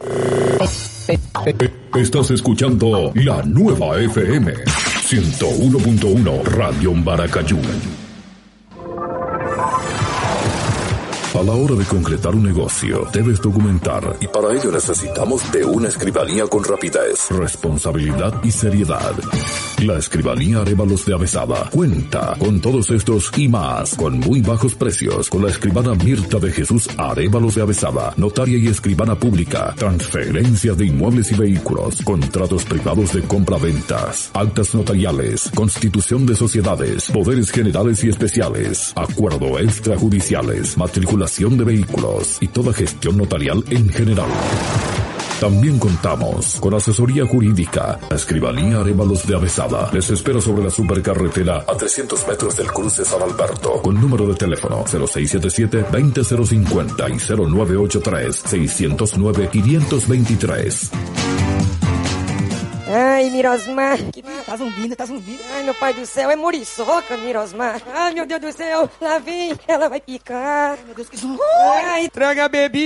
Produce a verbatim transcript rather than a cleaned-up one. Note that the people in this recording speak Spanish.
Estás escuchando la nueva F M ciento uno punto uno Radio Maracayú. A la hora de concretar un negocio, debes documentar, y para ello necesitamos de una escribanía con rapidez, responsabilidad y seriedad. La Escribanía Arévalos de Avezada cuenta con todos estos y más, con muy bajos precios, con la escribana Mirta de Jesús Arévalos de Avezada, notaria y escribana pública, transferencias de inmuebles y vehículos, contratos privados de compra-ventas, actas notariales, constitución de sociedades, poderes generales y especiales, acuerdo extrajudiciales, matriculación de vehículos y toda gestión notarial en general. También contamos con asesoría jurídica. La Escribanía Arévalos de Avezada les espera sobre la supercarretera a trescientos metros del cruce San Alberto, con número de teléfono cero seis siete siete, veinte cero cincuenta y cero nueve ocho tres, seiscientos nueve, quinientos veintitrés. Ai, Mirosmar, que... Tá zumbindo, tá zumbindo. Ai, meu pai do céu, é muriçoca, Mirosmar. Ai, meu Deus do céu, lá vem, ela vai picar. Meu Deus, que som. Ai, traga a bebida.